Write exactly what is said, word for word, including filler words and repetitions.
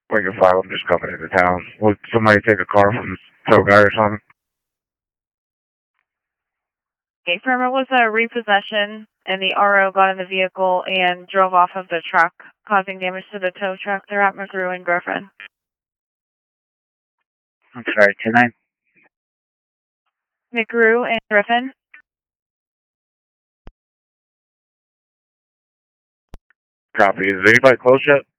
Breaking five, I'm just coming into town. Would somebody take a car from this tow guy or something? Okay, firm, it was a repossession, and the R O got in the vehicle and drove off of the truck, causing damage to the tow truck. They're at McGrew and Griffin. I'm sorry, two nine? McGrew and Griffin. Copy. Is anybody close yet?